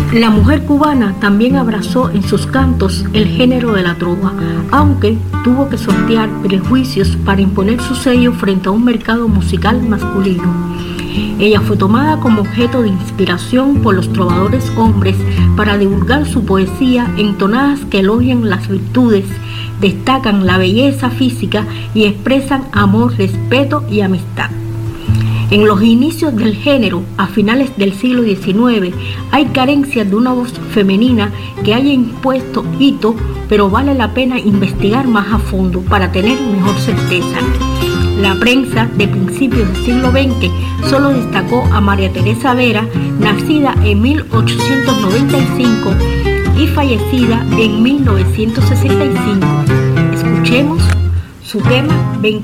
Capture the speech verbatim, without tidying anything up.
La mujer cubana también abrazó en sus cantos el género de la trova, aunque tuvo que sortear prejuicios para imponer su sello frente a un mercado musical masculino. Ella fue tomada como objeto de inspiración por los trovadores hombres para divulgar su poesía en tonadas que elogian las virtudes, destacan la belleza física y expresan amor, respeto y amistad. En los inicios del género, a finales del siglo diecinueve, hay carencias de una voz femenina que haya impuesto hito, pero vale la pena investigar más a fondo para tener mejor certeza. La prensa de principios del siglo veinte solo destacó a María Teresa Vera, nacida en mil ochocientos noventa y cinco y fallecida en mil novecientos sesenta y cinco. Escuchemos su tema veinte.